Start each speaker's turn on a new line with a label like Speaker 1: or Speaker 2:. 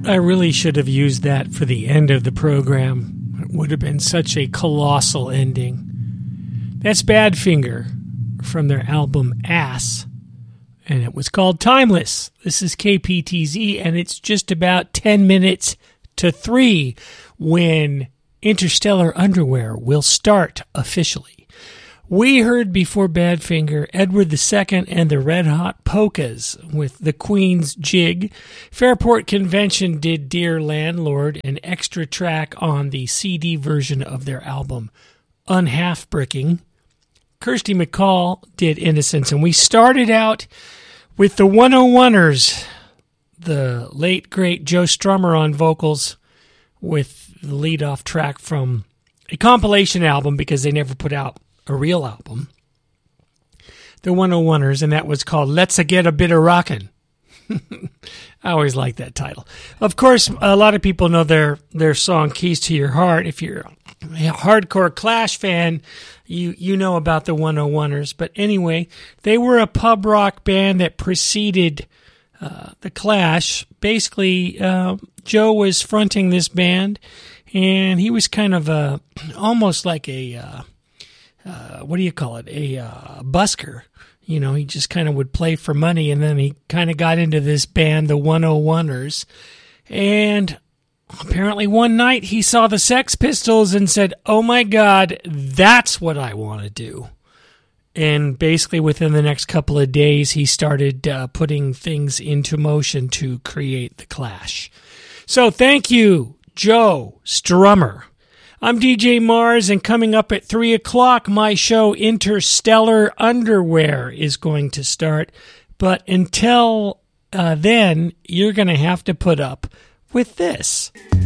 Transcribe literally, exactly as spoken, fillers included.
Speaker 1: I really should have used that for the end of the program. It would have been such a colossal ending. That's Badfinger from their album Ass, and it was called Timeless. This is K P T Z, and it's just about ten minutes to three when Interstellar Underwear will start officially. We heard before Badfinger, Edward the Second and the Red Hot Polkas with the Queen's Jig. Fairport Convention did Dear Landlord, an extra track on the C D version of their album Unhalf-Bricking. Kirsty MacColl did Innocence, and we started out with the one oh oneers, the late, great Joe Strummer on vocals with the lead-off track from a compilation album because they never put out a real album. The one oh oneers, and that was called Let's-a Get a Bit of Rockin'. I always like that title. Of course, a lot of people know their, their song Keys to Your Heart. If you're a hardcore Clash fan, you, you know about the one oh oneers. But anyway, they were a pub rock band that preceded uh, the Clash. Basically, uh, Joe was fronting this band, and he was kind of a, almost like a... Uh, Uh, what do you call it? A uh, busker. You know, he just kind of would play for money, and then he kind of got into this band, the one oh oneers. And apparently one night he saw the Sex Pistols and said, oh my God, that's what I want to do. And basically within the next couple of days, he started uh, putting things into motion to create the Clash. So thank you, Joe Strummer. I'm D J Mars, and coming up at three o'clock, my show Interstellar Underwear is going to start. But until uh, then, you're going to have to put up with this.